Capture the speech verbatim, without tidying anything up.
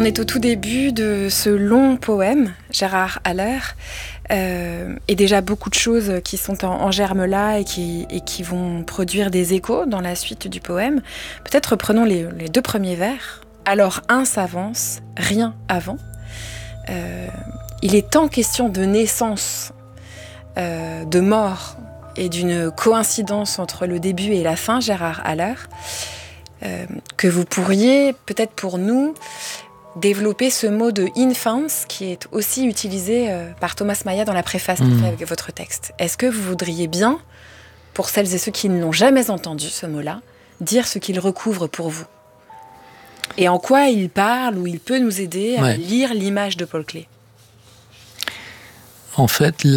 On est au tout début de ce long poème, Gérard Haller, euh, et déjà beaucoup de choses qui sont en, en germe là et qui, et qui vont produire des échos dans la suite du poème. Peut-être reprenons les, les deux premiers vers. Alors un s'avance, rien avant. Euh, il est tant question de naissance, euh, de mort et d'une coïncidence entre le début et la fin, Gérard Haller, euh, que vous pourriez, peut-être pour nous, développer ce mot de infans qui est aussi utilisé euh, par Thomas Maya dans la préface qu'il fait avec votre texte. Est-ce que vous voudriez bien, pour celles et ceux qui ne l'ont jamais entendu, ce mot-là, dire ce qu'il recouvre pour vous ? Et en quoi il parle ou il peut nous aider à ouais. lire l'image de Paul Klee ? En fait,